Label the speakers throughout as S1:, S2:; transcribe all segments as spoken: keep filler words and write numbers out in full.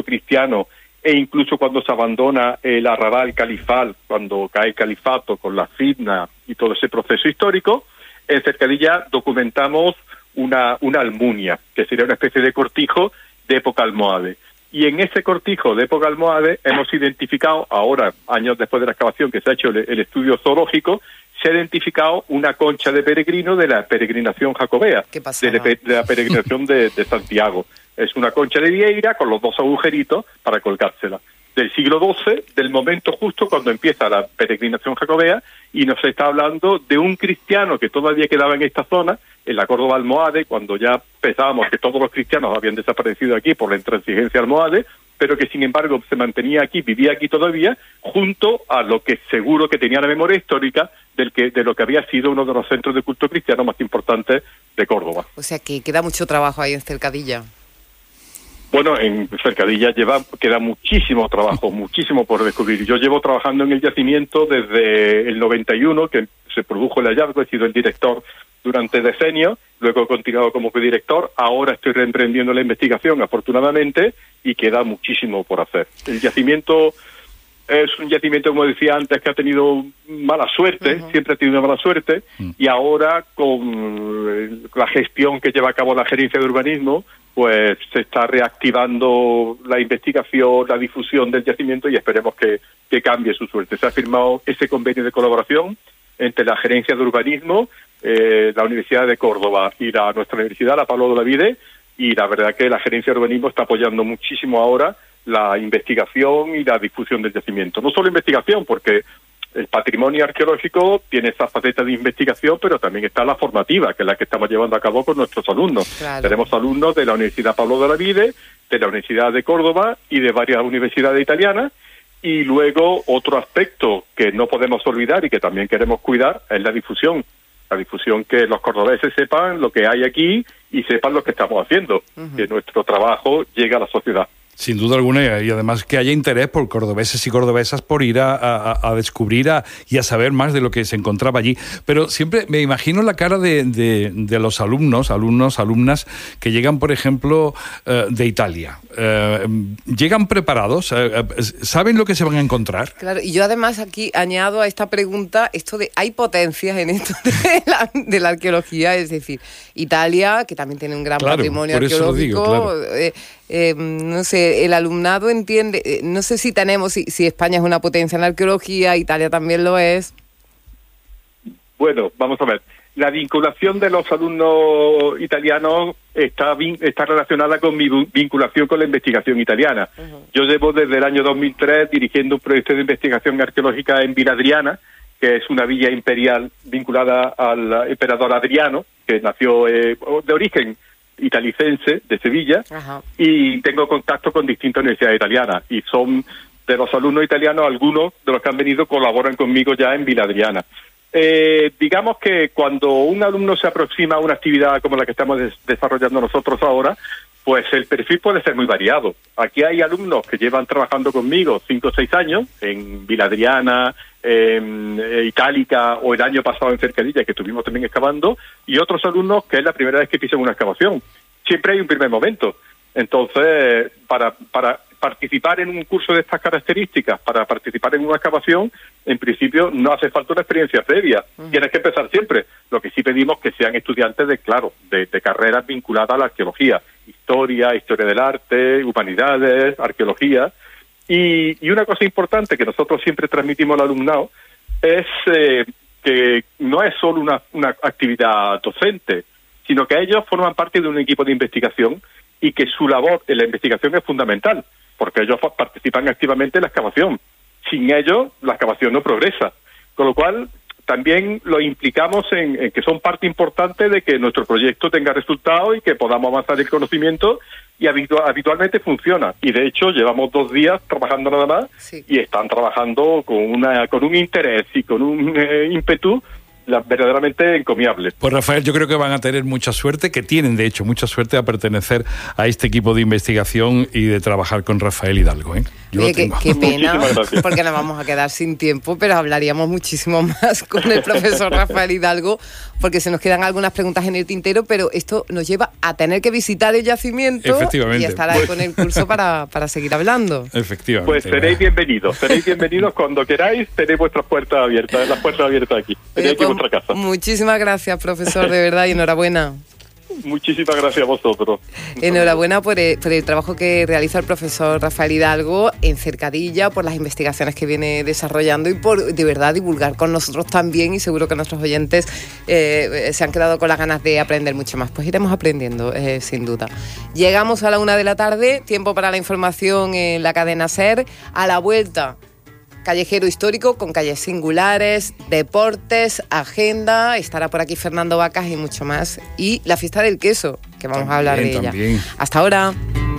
S1: cristiano, e incluso cuando se abandona el arrabal califal, cuando cae el califato con la fitna y todo ese proceso histórico, en Cercadilla documentamos una, una almunia, que sería una especie de cortijo de época almohade. Y en ese cortijo de época almohade hemos identificado, ahora, años después de la excavación que se ha hecho el, el estudio zoológico, se ha identificado una concha de peregrino de la peregrinación jacobea, de la, de la peregrinación de, de Santiago. Es una concha de vieira con los dos agujeritos para colgársela. Del siglo doce, del momento justo cuando empieza la peregrinación jacobea, y nos está hablando de un cristiano que todavía quedaba en esta zona, en la Córdoba almohade, cuando ya pensábamos que todos los cristianos habían desaparecido aquí por la intransigencia almohade, pero que sin embargo se mantenía aquí, vivía aquí todavía, junto a lo que seguro que tenía la memoria histórica del que de lo que había sido uno de los centros de culto cristiano más importantes de Córdoba.
S2: O sea que queda mucho trabajo ahí en Cercadilla.
S1: Bueno, en Cercadilla lleva, queda muchísimo trabajo, muchísimo por descubrir. Yo llevo trabajando en el yacimiento desde el noventa y uno, que se produjo el hallazgo, he sido el director durante decenios, luego he continuado como director, ahora estoy reemprendiendo la investigación, afortunadamente, y queda muchísimo por hacer. El yacimiento es un yacimiento, como decía antes, que ha tenido mala suerte, uh-huh. siempre ha tenido mala suerte, uh-huh. y ahora con la gestión que lleva a cabo la Gerencia de Urbanismo, pues se está reactivando la investigación, la difusión del yacimiento, y esperemos que, que cambie su suerte. Se ha firmado ese convenio de colaboración entre la Gerencia de Urbanismo, eh, la Universidad de Córdoba y la nuestra universidad, la Pablo de Olavide, y la verdad que la Gerencia de Urbanismo está apoyando muchísimo ahora la investigación y la difusión del yacimiento. No solo investigación, porque el patrimonio arqueológico tiene esa faceta de investigación, pero también está la formativa, que es la que estamos llevando a cabo con nuestros alumnos. Claro. Tenemos alumnos de la Universidad Pablo de Olavide, de la Universidad de Córdoba y de varias universidades italianas. Y luego otro aspecto que no podemos olvidar y que también queremos cuidar es la difusión. La difusión, que los cordobeses sepan lo que hay aquí y sepan lo que estamos haciendo, uh-huh. que nuestro trabajo llegue a la sociedad.
S3: Sin duda alguna, y además que haya interés por cordobeses y cordobesas por ir a, a, a descubrir a, y a saber más de lo que se encontraba allí. Pero siempre me imagino la cara de, de, de los alumnos, alumnos, alumnas que llegan, por ejemplo, eh, de Italia. Eh, ¿Llegan preparados? Eh, ¿Saben lo que se van a encontrar?
S2: Claro, y yo además aquí añado a esta pregunta esto de, ¿hay potencias en esto de la, de la arqueología? Es decir, Italia, que también tiene un gran claro, patrimonio
S3: por eso
S2: arqueológico,
S3: lo digo, claro.
S2: eh, eh, no sé, el alumnado entiende, eh, no sé si tenemos, si, si España es una potencia en la arqueología, Italia también lo es.
S1: Bueno, vamos a ver. La vinculación de los alumnos italianos está está relacionada con mi vinculación con la investigación italiana. Uh-huh. Yo llevo desde el año dos mil tres dirigiendo un proyecto de investigación arqueológica en Villa Adriana, que es una villa imperial vinculada al emperador Adriano, que nació eh, de origen italicense, de Sevilla, uh-huh. y tengo contacto con distintas universidades italianas, y son de los alumnos italianos, algunos de los que han venido colaboran conmigo ya en Villa Adriana. Eh, digamos que cuando un alumno se aproxima a una actividad como la que estamos des- desarrollando nosotros ahora, pues el perfil puede ser muy variado. Aquí hay alumnos que llevan trabajando conmigo cinco o seis años, en Villa Adriana, en eh, Itálica, o el año pasado en Cercadilla, que estuvimos también excavando, y otros alumnos que es la primera vez que pisan una excavación. Siempre hay un primer momento. Entonces, para para participar en un curso de estas características, para participar en una excavación, en principio no hace falta una experiencia previa. Uh-huh. Tienes que empezar siempre. Lo que sí pedimos que sean estudiantes de, claro, de, de carreras vinculadas a la arqueología. Historia, historia del arte, humanidades, arqueología. Y, y una cosa importante que nosotros siempre transmitimos al alumnado es eh, que no es solo una, una actividad docente, sino que ellos forman parte de un equipo de investigación y que su labor en la investigación es fundamental, porque ellos participan activamente en la excavación. Sin ellos, la excavación no progresa. Con lo cual, también lo implicamos en, en que son parte importante de que nuestro proyecto tenga resultados y que podamos avanzar el conocimiento, y habitu- habitualmente funciona. Y de hecho, llevamos dos días trabajando nada más, sí. y están trabajando con una con un interés y con un eh, ímpetu la, verdaderamente encomiable.
S3: Pues Rafael, yo creo que van a tener mucha suerte, que tienen de hecho mucha suerte a pertenecer a este equipo de investigación y de trabajar con Rafael Hidalgo, ¿eh? Yo Yo
S2: Oye,
S3: lo
S2: qué,
S3: tengo.
S2: qué pena,
S1: Muchísimas gracias.
S2: porque nos vamos a quedar sin tiempo, pero hablaríamos muchísimo más con el profesor Rafael Hidalgo, porque se nos quedan algunas preguntas en el tintero, pero esto nos lleva a tener que visitar el yacimiento y estar ahí con el curso para, para seguir hablando.
S3: Efectivamente.
S1: Pues seréis bienvenidos, seréis bienvenidos cuando queráis, tenéis vuestras puertas abiertas, las puertas abiertas aquí, tenéis aquí
S2: Pues,
S1: vuestra casa.
S2: muchísimas gracias, profesor, de verdad, y enhorabuena.
S1: Muchísimas gracias a vosotros.
S2: Enhorabuena por el, por el trabajo que realiza el profesor Rafael Hidalgo en Cercadilla, por las investigaciones que viene desarrollando y por, de verdad, divulgar con nosotros también, y seguro que nuestros oyentes eh, se han quedado con las ganas de aprender mucho más. Pues iremos aprendiendo, eh, sin duda. Llegamos a la una de la tarde, tiempo para la información en la cadena SER. A la vuelta, Callejero Histórico con calles singulares, deportes, agenda, estará por aquí Fernando Vacas y mucho más. Y la fiesta del queso, que vamos también, a hablar de ella. También. Hasta ahora.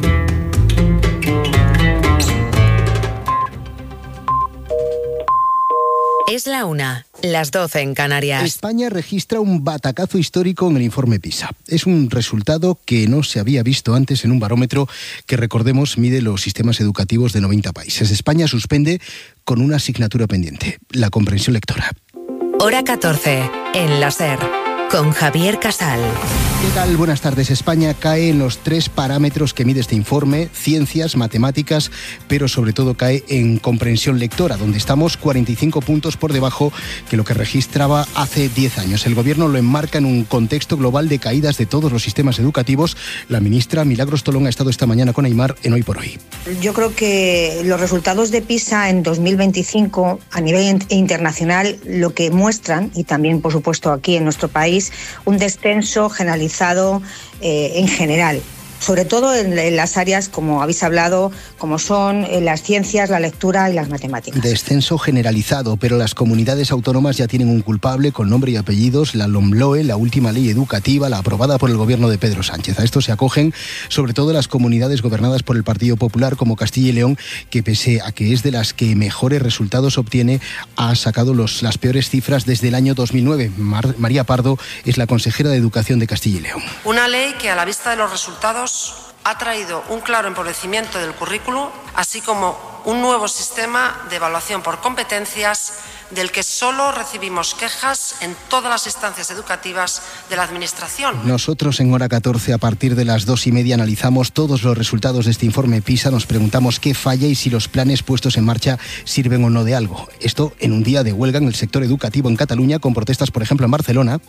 S4: Es la una, las doce en Canarias.
S5: España registra un batacazo histórico en el informe PISA. Es un resultado que no se había visto antes en un barómetro que, recordemos, mide los sistemas educativos de noventa países. España suspende con una asignatura pendiente, la comprensión lectora.
S4: Hora catorce, en la SER, con Javier Casal.
S5: ¿Qué tal? Buenas tardes. España cae en los tres parámetros que mide este informe: ciencias, matemáticas, pero sobre todo cae en comprensión lectora, donde estamos cuarenta y cinco puntos por debajo que lo que registraba hace diez años. El gobierno lo enmarca en un contexto global de caídas de todos los sistemas educativos. La ministra Milagros Tolón ha estado esta mañana con Aimar en Hoy por Hoy.
S6: Yo creo que los resultados de PISA en dos mil veinticinco a nivel internacional lo que muestran, y también por supuesto aquí en nuestro país, un descenso generalizado eh, en general, sobre todo en, en las áreas, como habéis hablado, como son eh, las ciencias, la lectura y las matemáticas.
S5: Descenso generalizado, pero las comunidades autónomas ya tienen un culpable con nombre y apellidos: la LOMLOE, la última ley educativa, la aprobada por el gobierno de Pedro Sánchez. A esto se acogen sobre todo las comunidades gobernadas por el Partido Popular, como Castilla y León, que pese a que es de las que mejores resultados obtiene, ha sacado los, las peores cifras desde el año dos mil nueve. Mar, María Pardo es la consejera de Educación de Castilla y León.
S7: Una ley que, a la vista de los resultados, ha traído un claro empobrecimiento del currículo, así como un nuevo sistema de evaluación por competencias del que solo recibimos quejas en todas las instancias educativas de la Administración.
S5: Nosotros en Hora catorce, a partir de las dos y media, analizamos todos los resultados de este informe PISA. Nos preguntamos qué falla y si los planes puestos en marcha sirven o no de algo. Esto en un día de huelga en el sector educativo en Cataluña, con protestas, por ejemplo, en Barcelona.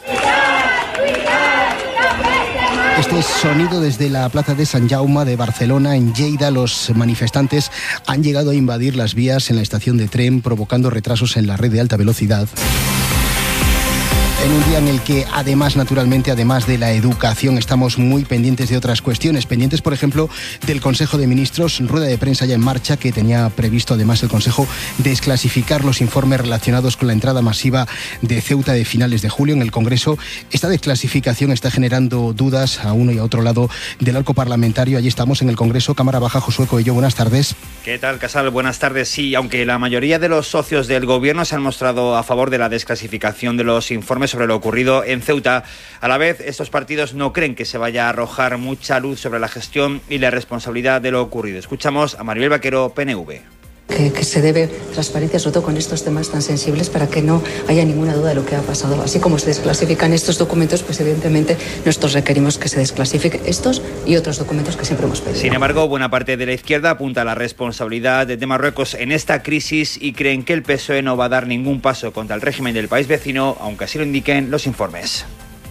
S5: Este sonido desde la plaza de Sant Jaume de Barcelona. En Lleida, los manifestantes han llegado a invadir las vías en la estación de tren, provocando retrasos en la red de alta velocidad. En un día en el que, además, naturalmente, además de la educación, estamos muy pendientes de otras cuestiones. Pendientes, por ejemplo, del Consejo de Ministros, rueda de prensa ya en marcha, que tenía previsto, además, el Consejo desclasificar los informes relacionados con la entrada masiva de Ceuta de finales de julio en el Congreso. Esta desclasificación está generando dudas a uno y a otro lado del arco parlamentario. Allí estamos en el Congreso. Cámara Baja, Josué Coello, buenas tardes.
S8: ¿Qué tal, Casal? Buenas tardes. Sí, aunque la mayoría de los socios del Gobierno se han mostrado a favor de la desclasificación de los informes sobre lo ocurrido en Ceuta, a la vez estos partidos no creen que se vaya a arrojar mucha luz sobre la gestión y la responsabilidad de lo ocurrido. Escuchamos a Maribel Vaquero, P N V.
S9: Que, que se debe transparencia, sobre todo con estos temas tan sensibles, para que no haya ninguna duda de lo que ha pasado. Así como se desclasifican estos documentos, pues evidentemente nosotros requerimos que se desclasifiquen estos y otros documentos que siempre hemos pedido.
S8: Sin embargo, buena parte de la izquierda apunta a la responsabilidad de Marruecos en esta crisis y creen que el P S O E no va a dar ningún paso contra el régimen del país vecino, aunque así lo indiquen los informes.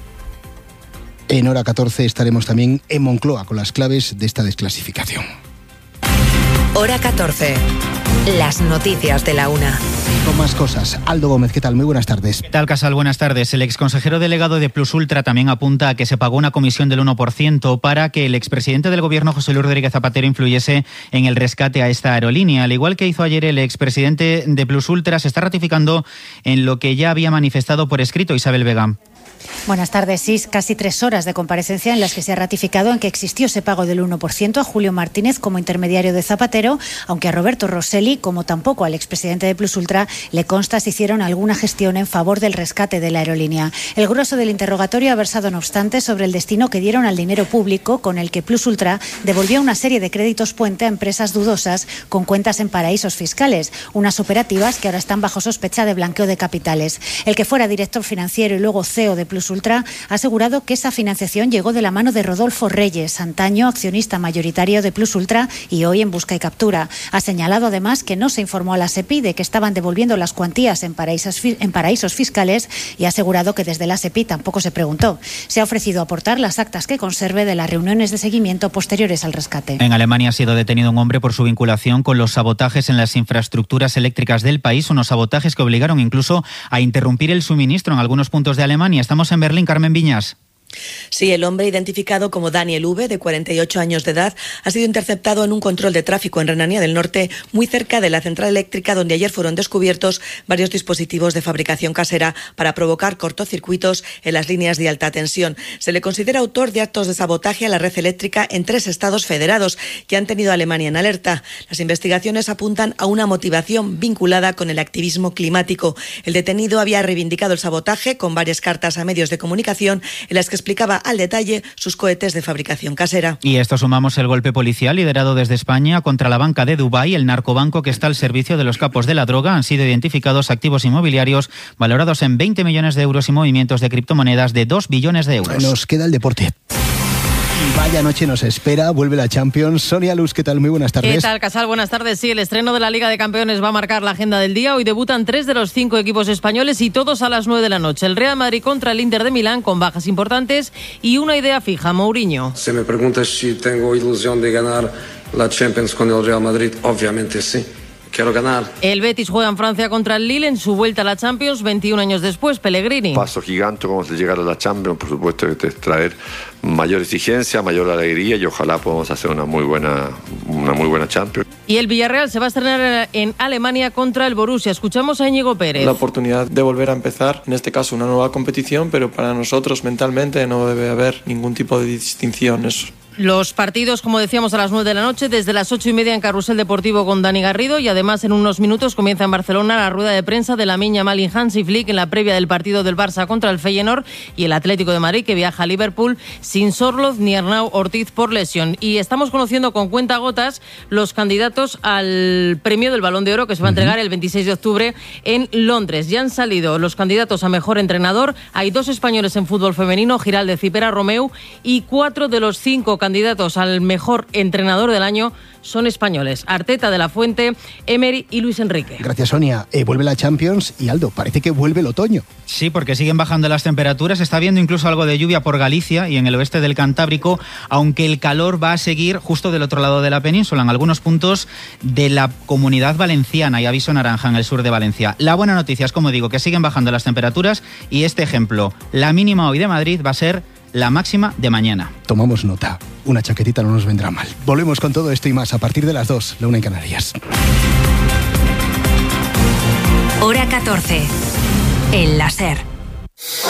S5: En Hora catorce estaremos también en Moncloa con las claves de esta desclasificación.
S4: Hora catorce. Las noticias de la una.
S5: Con más cosas. Aldo Gómez, ¿qué tal? Muy buenas tardes.
S10: ¿Qué tal, Casal? Buenas tardes. El exconsejero delegado de Plus Ultra también apunta a que se pagó una comisión del uno por ciento para que el expresidente del gobierno, José Luis Rodríguez Zapatero, influyese en el rescate a esta aerolínea. Al igual que hizo ayer el expresidente de Plus Ultra, se está ratificando en lo que ya había manifestado por escrito Isabel Vega.
S11: Buenas tardes. Sí, casi tres horas de comparecencia en las que se ha ratificado en que existió ese pago del uno por ciento a Julio Martínez como intermediario de Zapatero, aunque a Roberto Rosselli, como tampoco al expresidente de Plus Ultra, le consta si hicieron alguna gestión en favor del rescate de la aerolínea. El grueso del interrogatorio ha versado, no obstante, sobre el destino que dieron al dinero público con el que Plus Ultra devolvió una serie de créditos puente a empresas dudosas con cuentas en paraísos fiscales, unas operativas que ahora están bajo sospecha de blanqueo de capitales. El que fuera director financiero y luego C E O de Plus Ultra ha asegurado que esa financiación llegó de la mano de Rodolfo Reyes, antaño accionista mayoritario de Plus Ultra y hoy en busca y captura. Ha señalado además que no se informó a la SEPI de que estaban devolviendo las cuantías en paraísos, en paraísos fiscales y ha asegurado que desde la SEPI tampoco se preguntó. Se ha ofrecido aportar las actas que conserve de las reuniones de seguimiento posteriores al rescate.
S10: En Alemania ha sido detenido un hombre por su vinculación con los sabotajes en las infraestructuras eléctricas del país, unos sabotajes que obligaron incluso a interrumpir el suministro en algunos puntos de Alemania. Estamos en Berlín, Carmen Viñas.
S12: Sí, el hombre identificado como Daniel V, de cuarenta y ocho años de edad, ha sido interceptado en un control de tráfico en Renania del Norte, muy cerca de la central eléctrica donde ayer fueron descubiertos varios dispositivos de fabricación casera para provocar cortocircuitos en las líneas de alta tensión. Se le considera autor de actos de sabotaje a la red eléctrica en tres estados federados que han tenido a Alemania en alerta. Las investigaciones apuntan a una motivación vinculada con el activismo climático. El detenido había reivindicado el sabotaje con varias cartas a medios de comunicación en las que explicaba al detalle sus cohetes de fabricación casera.
S10: Y esto sumamos el golpe policial liderado desde España contra la banca de Dubái, el narcobanco que está al servicio de los capos de la droga. Han sido identificados activos inmobiliarios valorados en veinte millones de euros y movimientos de criptomonedas de dos billones de euros.
S5: Nos queda el deporte. Vaya noche nos espera, vuelve la Champions. Sonia Luz, ¿qué tal? Muy buenas tardes.
S13: ¿Qué tal, Casal? Buenas tardes. Sí, el estreno de la Liga de Campeones va a marcar la agenda del día. Hoy debutan tres de los cinco equipos españoles y todos a las nueve de la noche. El Real Madrid contra el Inter de Milán con bajas importantes y una idea fija, Mourinho.
S14: Si me preguntas si tengo ilusión de ganar la Champions con el Real Madrid, obviamente sí. Quiero ganar.
S13: El Betis juega en Francia contra el Lille en su vuelta a la Champions veintiún años después. Pellegrini.
S15: Paso gigante como de llegar a la Champions, por supuesto que es traer mayor exigencia, mayor alegría y ojalá podamos hacer una muy buena, una muy buena Champions.
S13: Y el Villarreal se va a estrenar en Alemania contra el Borussia. Escuchamos a Íñigo Pérez.
S16: La oportunidad de volver a empezar, en este caso una nueva competición, pero para nosotros mentalmente no debe haber ningún tipo de distinción. Eso.
S13: Los partidos, como decíamos, a las nueve de la noche, desde las ocho y media en Carrusel Deportivo con Dani Garrido y además en unos minutos comienza en Barcelona la rueda de prensa de Lamine Yamal y Hansi Flick en la previa del partido del Barça contra el Feyenoord y el Atlético de Madrid que viaja a Liverpool sin Sorloth ni Arnau Ortiz por lesión. Y estamos conociendo con cuentagotas los candidatos al premio del Balón de Oro que se va a entregar el veintiséis de octubre en Londres. Ya han salido los candidatos a mejor entrenador. Hay dos españoles en fútbol femenino, Giraldez y Pera Romeu, y cuatro de los cinco candidatos al mejor entrenador del año son españoles. Arteta, De la Fuente, Emery y Luis Enrique.
S5: Gracias, Sonia. Eh, vuelve la Champions y Aldo, parece que vuelve el otoño.
S10: Sí, porque siguen bajando las temperaturas. Está habiendo incluso algo de lluvia por Galicia y en el oeste del Cantábrico, aunque el calor va a seguir justo del otro lado de la península, en algunos puntos de la Comunidad Valenciana y aviso naranja en el sur de Valencia. La buena noticia es, como digo, que siguen bajando las temperaturas y este ejemplo, la mínima hoy de Madrid va a ser la máxima de mañana.
S5: Tomamos nota. Una chaquetita no nos vendrá mal. Volvemos con todo esto y más a partir de las dos, la una en Canarias.
S4: Hora catorce. El láser.